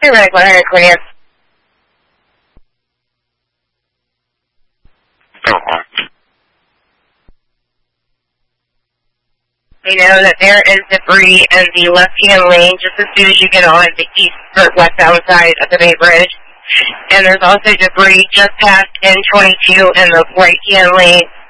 Medic 100, Queen. We know that there is debris in the left-hand lane just as soon as you get on the east or westbound side of the Bay Bridge. And there's also debris just past N22 in the right-hand lane